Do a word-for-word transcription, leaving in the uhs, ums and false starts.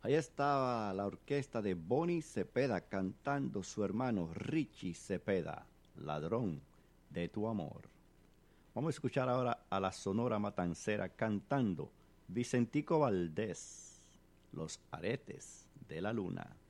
Ahí estaba la orquesta de Bonnie Cepeda cantando su hermano Richie Cepeda, Ladrón de tu amor. Vamos a escuchar ahora a la Sonora Matancera cantando Vicentico Valdés, Los aretes de la luna.